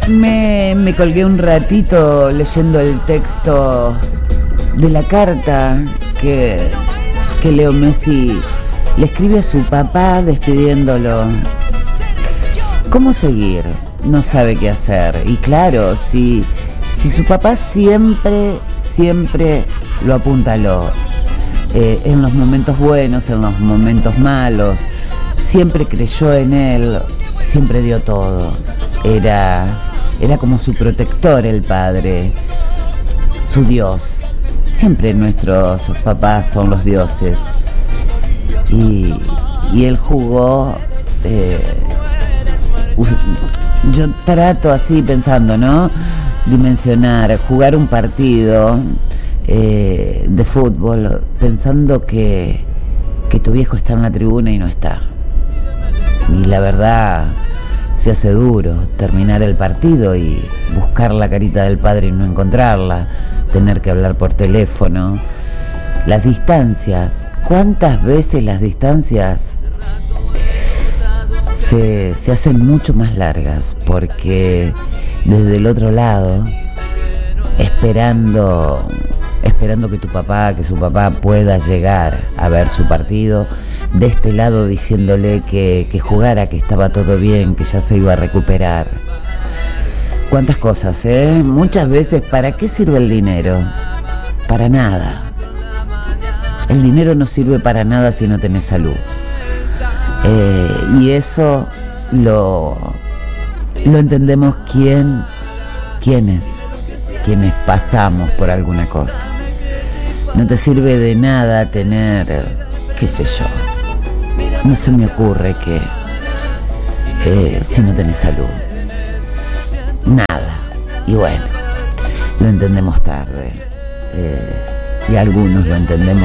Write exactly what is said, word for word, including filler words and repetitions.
Me, me colgué un ratito leyendo el texto de la carta que, que Leo Messi le escribe a su papá despidiéndolo. ¿Cómo seguir? No sabe qué hacer. Y claro, si, si su papá siempre, siempre lo apuntaló, eh, en los momentos buenos, en los momentos malos, siempre creyó en él, siempre dio todo. Era, era como su protector el padre, su Dios. Siempre nuestros papás son los dioses. Y, y él jugó... Eh, yo trato así pensando, ¿no? Dimensionar, jugar un partido eh, de fútbol pensando que, que tu viejo está en la tribuna y no está. Y la verdad se hace duro terminar el partido y buscar la carita del padre y no encontrarla, tener que hablar por teléfono. Las distancias, ¿cuántas veces las distancias Se, se hacen mucho más largas? Porque desde el otro lado, esperando, esperando que tu papá, que su papá pueda llegar a ver su partido, de este lado diciéndole que, que jugara, que estaba todo bien, que ya se iba a recuperar. Cuántas cosas, ¿eh? Muchas veces, ¿para qué sirve el dinero? Para nada. El dinero no sirve para nada si no tenés salud. Eh, y eso lo, lo entendemos quién, quiénes, quienes pasamos por alguna cosa. No te sirve de nada tener, qué sé yo, no se me ocurre que eh, si no tenés salud, nada. Y bueno, lo entendemos tarde, eh, y algunos lo entendemos